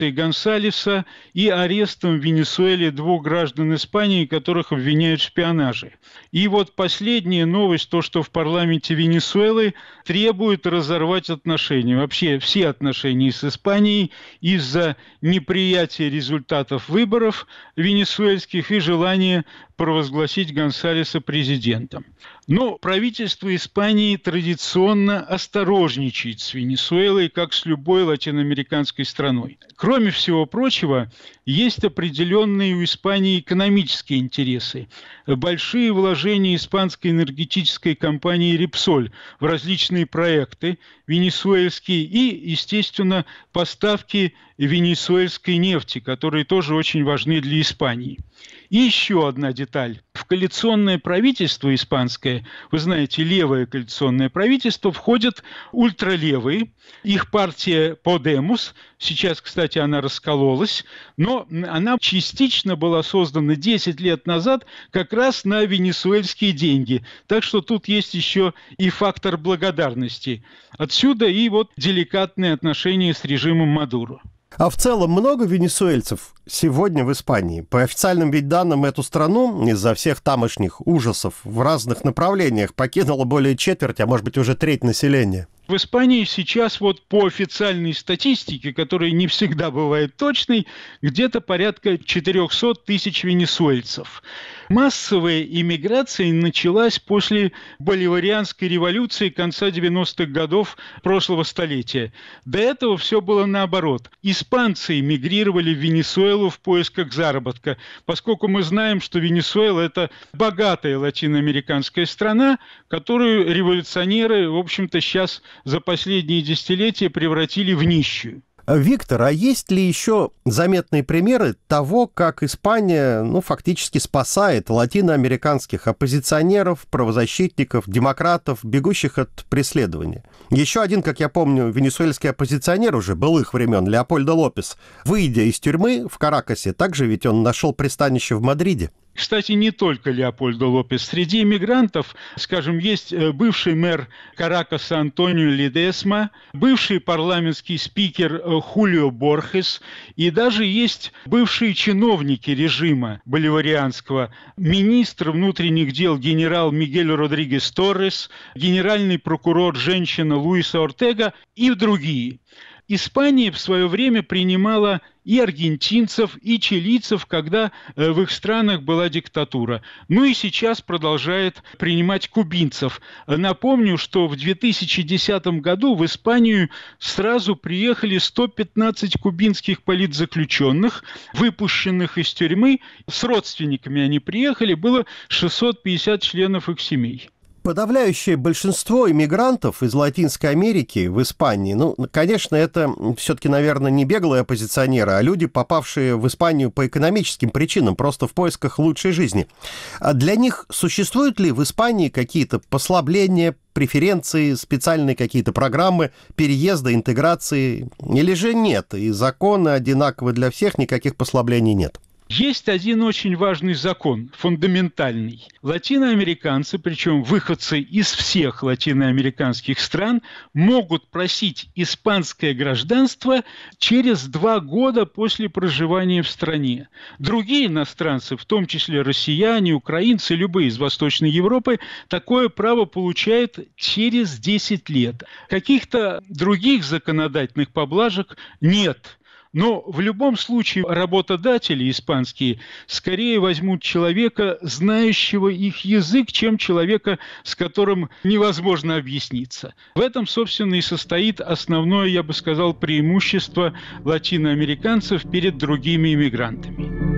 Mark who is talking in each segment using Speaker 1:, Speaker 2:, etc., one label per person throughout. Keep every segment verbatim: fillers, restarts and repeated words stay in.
Speaker 1: Гонсалеса и арестом в Венесуэле двух граждан Испании, которых обвиняют в шпионаже. И вот последняя новость, то, что в парламенте Венесуэлы требует разорвать отношения, вообще все отношения с Испанией из-за неприятия результатов выборов венесуэльских и желания провозгласить Гонсалеса президентом. Но правительство Испании традиционно осторожничает с Венесуэлой, как с любой латиноамериканской страной. Кроме всего прочего, есть определенные у Испании экономические интересы. Большие вложения испанской энергетической компании «Репсоль» в различные проекты венесуэльские и, естественно, поставки венесуэльской нефти, которые тоже очень важны для Испании. И еще одна деталь. В коалиционное правительство испанское, вы знаете, левое коалиционное правительство, входят ультралевые. Их партия «Подемос», сейчас, кстати, она раскололась, но она частично была создана десять лет назад как раз на венесуэльские деньги. Так что тут есть еще и фактор благодарности. Отсюда и вот деликатные отношения с режимом Мадуро.
Speaker 2: А в целом много венесуэльцев сегодня в Испании? По официальным ведь данным, эту страну из-за всех тамошних ужасов в разных направлениях покинуло более четверти, а может быть уже треть населения.
Speaker 1: В Испании сейчас вот по официальной статистике, которая не всегда бывает точной, где-то порядка четыреста тысяч венесуэльцев. Массовая иммиграция началась после боливарианской революции конца девяностых годов прошлого столетия. До этого все было наоборот. Испанцы эмигрировали в Венесуэлу в поисках заработка, поскольку мы знаем, что Венесуэла – это богатая латиноамериканская страна, которую революционеры, в общем-то, сейчас за последние десятилетия превратили в нищую.
Speaker 2: Виктор, а есть ли еще заметные примеры того, как Испания, ну, фактически спасает латиноамериканских оппозиционеров, правозащитников, демократов, бегущих от преследования? Еще один, как я помню, венесуэльский оппозиционер уже былых времен, Леопольдо Лопес, выйдя из тюрьмы в Каракасе, также ведь он нашел пристанище в Мадриде.
Speaker 1: Кстати, не только Леопольдо Лопес. Среди иммигрантов, скажем, есть бывший мэр Каракаса Антонио Ледесма, бывший парламентский спикер Хулио Борхес, и даже есть бывшие чиновники режима боливарианского, министр внутренних дел генерал Мигель Родригес Торрес, генеральный прокурор женщина Луиса Ортега и другие. Испания в свое время принимала и аргентинцев, и чилийцев, когда в их странах была диктатура. Ну и сейчас продолжает принимать кубинцев. Напомню, что в две тысячи десятом году в Испанию сразу приехали сто пятнадцать кубинских политзаключенных, выпущенных из тюрьмы. С родственниками они приехали, было шестьсот пятьдесят членов их семей.
Speaker 2: Подавляющее большинство иммигрантов из Латинской Америки в Испании, ну, конечно, это все-таки, наверное, не беглые оппозиционеры, а люди, попавшие в Испанию по экономическим причинам, просто в поисках лучшей жизни. А для них существуют ли в Испании какие-то послабления, преференции, специальные какие-то программы переезда, интеграции? Или же нет, и законы одинаковы для всех, никаких послаблений нет?
Speaker 1: Есть один очень важный закон, фундаментальный. Латиноамериканцы, причем выходцы из всех латиноамериканских стран, могут просить испанское гражданство через два года после проживания в стране. Другие иностранцы, в том числе россияне, украинцы, любые из Восточной Европы, такое право получают через десять лет. Каких-то других законодательных поблажек нет. Но в любом случае работодатели испанские скорее возьмут человека, знающего их язык, чем человека, с которым невозможно объясниться. В этом, собственно, и состоит основное, я бы сказал, преимущество латиноамериканцев перед другими иммигрантами.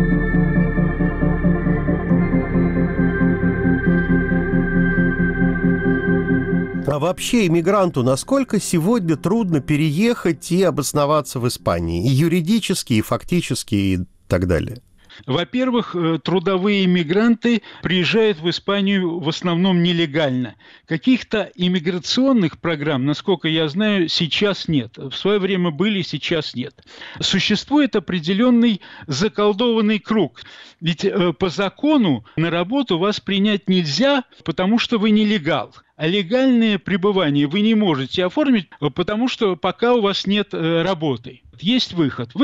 Speaker 2: А вообще иммигранту насколько сегодня трудно переехать и обосноваться в Испании? И юридически, и фактически, и так далее.
Speaker 1: Во-первых, трудовые иммигранты приезжают в Испанию в основном нелегально. Каких-то иммиграционных программ, насколько я знаю, сейчас нет. В свое время были, сейчас нет. Существует определенный заколдованный круг. Ведь по закону на работу вас принять нельзя, потому что вы нелегал. А легальное пребывание вы не можете оформить, потому что пока у вас нет работы. Есть выход. Вы